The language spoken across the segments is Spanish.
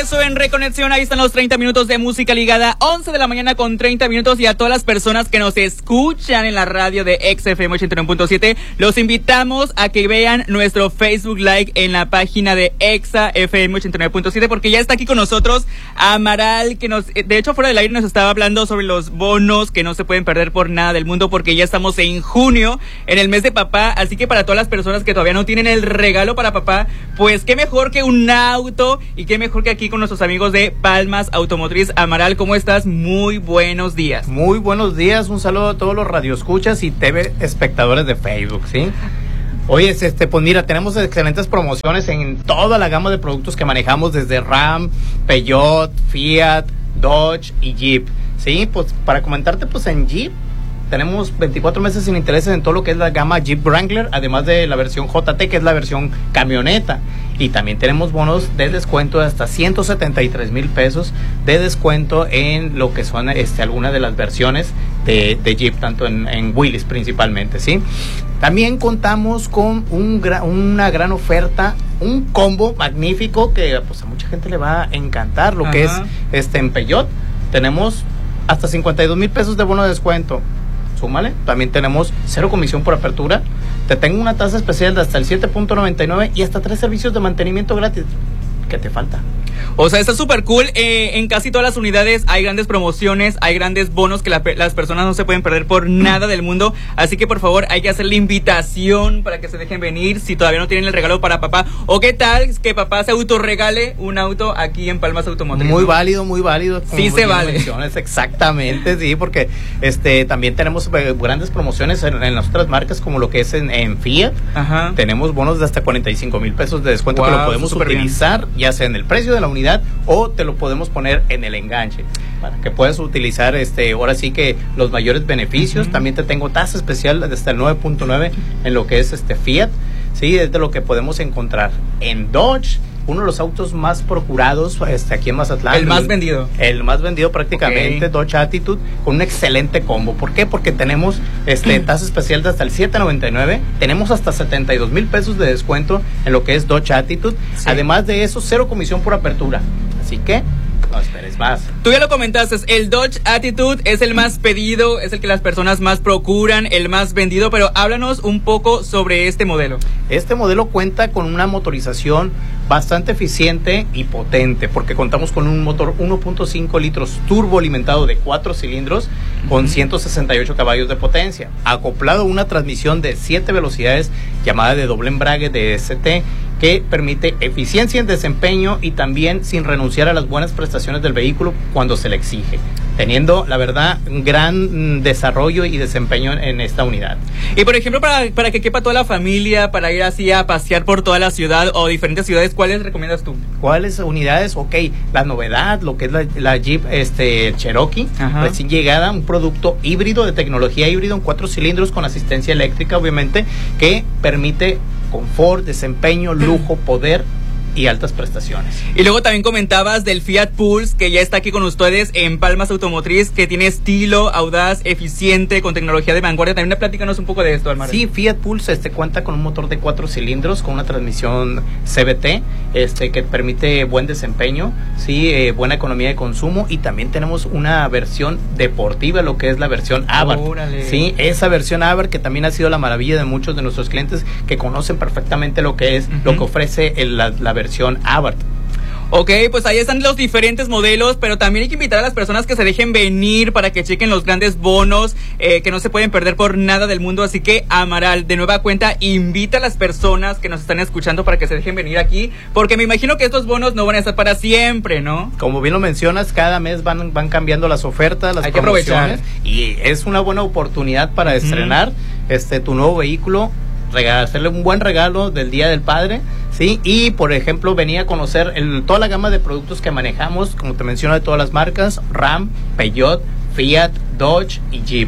regreso en Reconexión. Ahí están los 30 minutos de música ligada. 11 de la mañana con 30 minutos. Y a todas las personas que nos escuchan en la radio de XFM 89.7, los invitamos a que vean nuestro Facebook Live en la página de XFM 89.7, porque ya está aquí con nosotros Amaral, que de hecho fuera del aire nos estaba hablando sobre los bonos que no se pueden perder por nada del mundo, porque ya estamos en junio, en el mes de papá. Así que para todas las personas que todavía no tienen el regalo para papá, pues qué mejor que un auto, y qué mejor que aquí con nuestros amigos de Palmas Automotriz. Amaral, ¿cómo estás? Muy buenos días. Muy buenos días, un saludo a todos los radioescuchas y TV espectadores de Facebook, ¿sí? Oye, pues mira, tenemos excelentes promociones en toda la gama de productos que manejamos, desde Ram, Peugeot, Fiat, Dodge y Jeep, ¿sí? Pues para comentarte, pues en Jeep tenemos 24 meses sin intereses en todo lo que es la gama Jeep Wrangler, además de la versión JT, que es la versión camioneta. Y también tenemos bonos de descuento de hasta 173,000 pesos de descuento en lo que son algunas de las versiones de Jeep, tanto en Willys principalmente, ¿sí? También contamos con una gran oferta, un combo magnífico que pues a mucha gente le va a encantar, lo que es en Peugeot. Tenemos hasta 52,000 pesos de bono de descuento. Súmale, también tenemos 0 comisión por apertura. Te tengo una tasa especial de hasta el 7.99 y hasta 3 servicios de mantenimiento gratis. ¿Qué te falta? O sea, está súper cool. En casi todas las unidades hay grandes promociones, hay grandes bonos que las personas no se pueden perder por nada del mundo. Así que por favor hay que hacer la invitación para que se dejen venir si todavía no tienen el regalo para papá. ¿O qué tal que papá se autorregale un auto aquí en Palmas Automotriz? Muy válido, muy válido. Sí se vale. Exactamente, sí, porque también tenemos grandes promociones en las otras marcas, como lo que es en Fiat. Ajá. Tenemos bonos de hasta 45,000 pesos de descuento, que lo podemos utilizar bien, ya sea en el precio de la unidad o te lo podemos poner en el enganche para que puedas utilizar ahora sí que los mayores beneficios. También te tengo tasa especial hasta el 9.9 en lo que es Fiat, sí, es de lo que podemos encontrar en Dodge. Uno de los autos más procurados aquí en Mazatlán. El más vendido. El más vendido prácticamente, Dodge Attitude, con un excelente combo. ¿Por qué? Porque tenemos tasa especial de hasta el 7.99. Tenemos hasta 72,000 pesos de descuento en lo que es Dodge Attitude. Sí. Además de eso, 0 comisión por apertura. Así que no esperes más. Tú ya lo comentaste, el Dodge Attitude es el más pedido, es el que las personas más procuran, el más vendido, pero háblanos un poco sobre este modelo. Este modelo cuenta con una motorización bastante eficiente y potente, porque contamos con un motor 1.5 litros turbo alimentado de 4 cilindros con 168 caballos de potencia, acoplado a una transmisión de 7 velocidades llamada de doble embrague de ST, que permite eficiencia en desempeño y también sin renunciar a las buenas prestaciones del vehículo cuando se le exige, teniendo, la verdad, un gran desarrollo y desempeño en esta unidad. Y por ejemplo, para que quepa toda la familia, para ir así a pasear por toda la ciudad o diferentes ciudades, ¿cuáles recomiendas tú? ¿Cuáles unidades? Ok, la novedad, lo que es la Jeep Cherokee, recién llegada, un producto híbrido, de tecnología híbrido, en 4 cilindros con asistencia eléctrica, obviamente, que permite confort, desempeño, lujo, poder y altas prestaciones. Y luego también comentabas del Fiat Pulse, que ya está aquí con ustedes en Palmas Automotriz, que tiene estilo, audaz, eficiente, con tecnología de vanguardia. También platícanos un poco de esto, Almar. Sí, Fiat Pulse cuenta con un motor de 4 cilindros, con una transmisión CVT, que permite buen desempeño, sí, buena economía de consumo, y también tenemos una versión deportiva, lo que es la versión Abarth. ¡Órale! Sí, esa versión Abarth, que también ha sido la maravilla de muchos de nuestros clientes que conocen perfectamente lo que es, lo que ofrece la versión Abarth. Ok, pues ahí están los diferentes modelos, pero también hay que invitar a las personas que se dejen venir para que chequen los grandes bonos que no se pueden perder por nada del mundo. Así que, Amaral, de nueva cuenta, invita a las personas que nos están escuchando para que se dejen venir aquí, porque me imagino que estos bonos no van a estar para siempre, ¿no? Como bien lo mencionas, cada mes van cambiando las ofertas, las promociones, y es una buena oportunidad para estrenar tu nuevo vehículo, hacerle un buen regalo del Día del Padre, ¿sí? Y, por ejemplo, venía a conocer toda la gama de productos que manejamos, como te menciono, de todas las marcas: Ram, Peugeot, Fiat, Dodge y Jeep.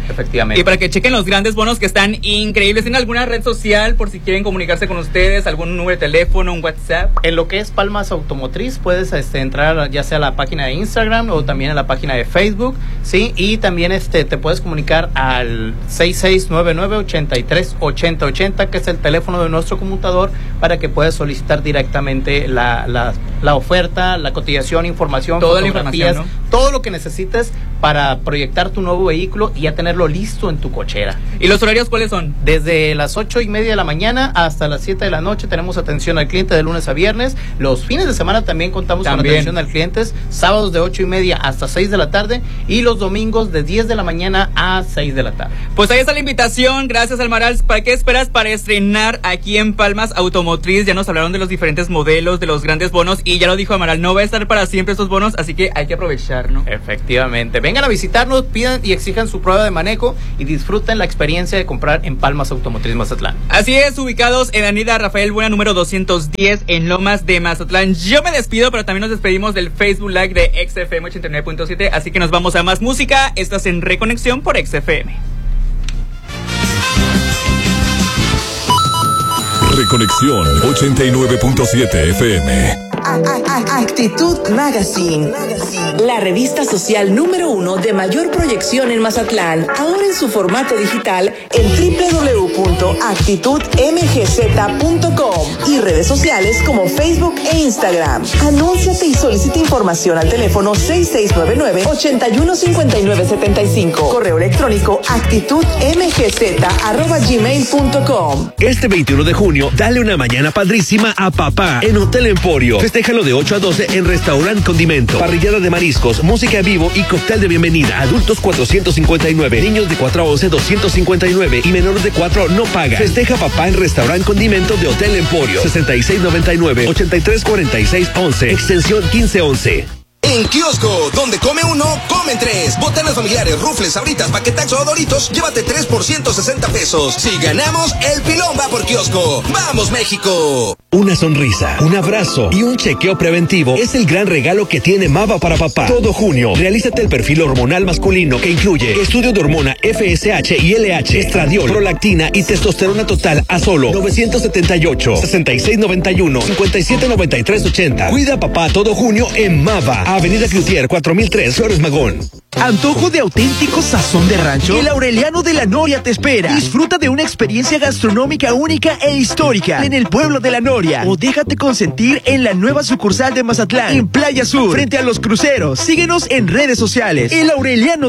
Efectivamente. Y para que chequen los grandes bonos que están increíbles. ¿Tienen alguna red social por si quieren comunicarse con ustedes? ¿Algún número de teléfono, un WhatsApp? En lo que es Palmas Automotriz puedes entrar ya sea a la página de Instagram o también a la página de Facebook, ¿sí? Y también te puedes comunicar al 6699-838080, que es el teléfono de nuestro conmutador, para que puedas solicitar directamente la oferta, la cotización, información, toda fotografías, la información, ¿no? Todo lo que necesites para proyectar tu nuevo vehículo y ya tenerlo listo en tu cochera. ¿Y los horarios cuáles son? Desde las 8:30 de la mañana hasta las 7 de la noche tenemos atención al cliente de lunes a viernes. Los fines de semana también contamos con atención al cliente. Sábados de 8:30 hasta 6 de la tarde y los domingos de 10 de la mañana a 6 de la tarde. Pues ahí está la invitación. Gracias, Almaral. ¿Para qué esperas para estrenar aquí en Palmas Automotriz? Ya nos hablaron de los diferentes modelos, de los grandes bonos, y ya lo dijo Amaral, no va a estar para siempre estos bonos, así que hay que aprovechar, ¿no? Efectivamente. Vengan a visitarnos, pidan y exijan su prueba de manejo y disfruten la experiencia de comprar en Palmas Automotriz Mazatlán. Así es, ubicados en Avenida Rafael Buena, número 210, en Lomas de Mazatlán. Yo me despido, pero también nos despedimos del Facebook Live de XFM 89.7, así que nos vamos a más música. Estás en Reconexión por XFM. Reconexión 89.7 FM. Actitud Magazine, la revista social número 1 de mayor proyección en Mazatlán, ahora en su formato digital en www.actitudmgz.com y redes sociales como Facebook e Instagram. Anúnciate y solicita información al teléfono 6699-815975. Correo electrónico actitudmgz@gmail.com. Este 21 de junio, dale una mañana padrísima a papá en Hotel Emporio. Festéjalo de 8 a 12 en Restaurant Condimento. Parrillada de mariscos, música en vivo y cóctel de bienvenida. Adultos 459, niños de 4 a 11 259 y menores de 4 no paga. Festeja papá en Restaurant Condimento de Hotel Emporio. 6699-834611, extensión 1511. En Kiosco, donde come uno, comen tres. Botanas familiares, rufles, sabritas, paquetaxo o doritos, llévate 3 por 160 pesos. Si ganamos, el pilón va por Kiosco. ¡Vamos, México! Una sonrisa, un abrazo y un chequeo preventivo es el gran regalo que tiene Mava para papá. Todo junio, realízate el perfil hormonal masculino que incluye estudio de hormona FSH y LH, estradiol, prolactina y testosterona total a solo 978, 6691, 579380. Cuida a papá todo junio en Mava, Avenida Cloutier 4003, Flores Magón. ¿Antojo de auténtico sazón de rancho? El Aureliano de la Noria te espera. Disfruta de una experiencia gastronómica única e histórica en el pueblo de la Noria. O déjate consentir en la nueva sucursal de Mazatlán, en Playa Sur, frente a los cruceros. Síguenos en redes sociales. El Aureliano